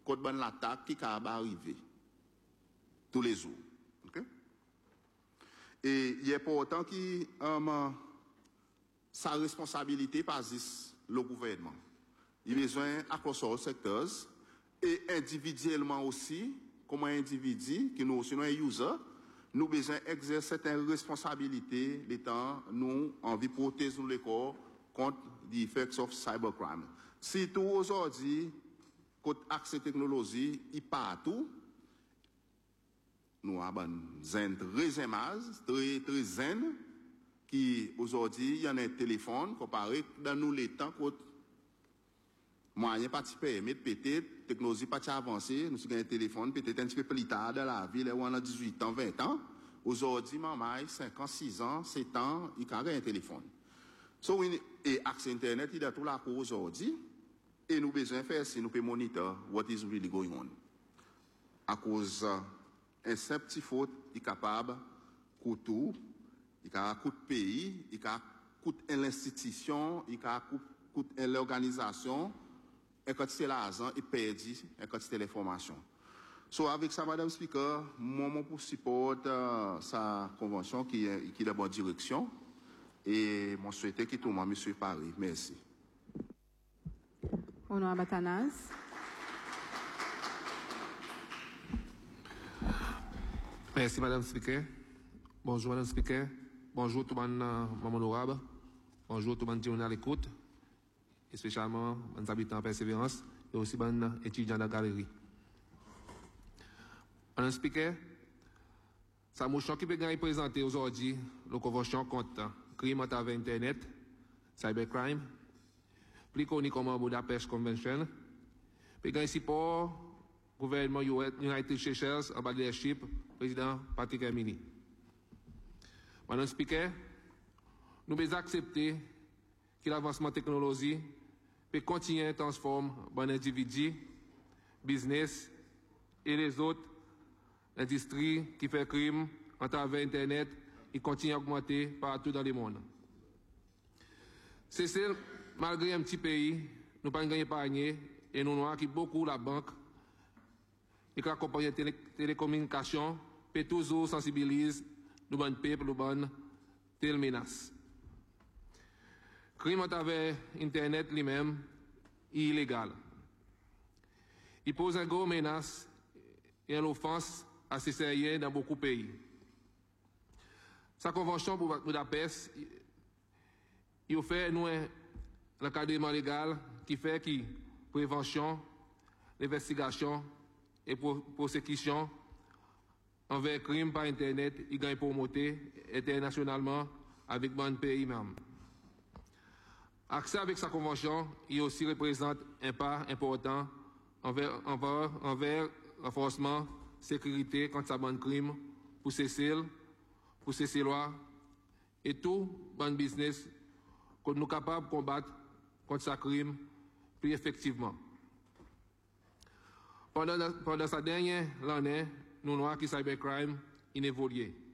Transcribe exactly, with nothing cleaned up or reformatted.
contre bonne l'attaque qui va arriver tous les jours. Okay? Et il est important que um, sa responsabilité passe le gouvernement. Il a besoin across all sectors et individuellement aussi, comme un individu, qui nous aussi un user, nous besoin d'exercer certaines responsabilités, l'étant nous envie de protéger les corps contre les effets of cybercrime. Si tout aujourd'hui, contre accès technologie, il partout, nous avons zen très aimable, très, très zen, qui aujourd'hui, il y a un téléphone, comparé dans nous les temps, moyen pas mais peut-être, technologie pas avancée, nous avons un téléphone, peut-être un petit peu plus tard dans la ville, où on a dix-huit ans, vingt ans. Aujourd'hui, maman, cinq ans, six ans, sept ans, il y a un téléphone. So, et accès Internet, il y a tout là pour aujourd'hui. Et nous besoin faire, si nous pouvons monitor what is really going on. À cause, un simple petit faute, il est capable, coûte tout, il a coûte pays, il a coûte l'institution, il a coûte l'organisation, et quand c'est l'argent, il perd, et quand c'est l'information. So, avec ça, Madame Speaker, moi, pour supporter uh, sa convention qui est, qui est de bonne direction, et moi, souhaite que tout le monde me suive Paris. Merci. Honorable Athanase. Merci, Madame Speaker. Bonjour, Madame Speaker. Bonjour, tout le monde, Maman honorable. Bonjour, tout le monde qui est à l'écoute, et spécialement les habitants en persévérance, et aussi les étudiants de la galerie. Madame Speaker, sa motion qui peut présenter aujourd'hui la convention contre crime à travers Internet, cybercrime, plus connu comme Budapest Convention, puis gagner support gouvernement United Seychelles en bas de leadership, président Patrick Hermini. Madame Speaker, nous devons accepter que l'avancement technologique peut continuer à transformer les individus, business et les autres industries qui font crime à travers Internet et continue à augmenter partout dans le monde. C'est ça, malgré un petit pays, nous pas gagné épargné et nous avons beaucoup la banque et que la compagnie de télé, télécommunications peut toujours sensibiliser le bon peuple, le bon telle menace. Crime à travers Internet lui-même est illégal. Il pose une grosse menace et une offense assez sérieuse dans beaucoup de pays. Sa convention pour Budapest, il offre nous l'encadrement légal qui fait qui prévention, l'investigation et prosecution envers crimes par Internet, il gagne promoté internationalement avec bon pays même. Accès avec sa convention, il aussi représente un pas important envers, envers, envers renforcement sécurité contre sa bonne crime pour cesser, pour cesser loi et tout bon business que nous capables de combattre contre sa crime plus effectivement. Pendant, pendant sa dernière année, nous avons vu que cybercrime a évolué.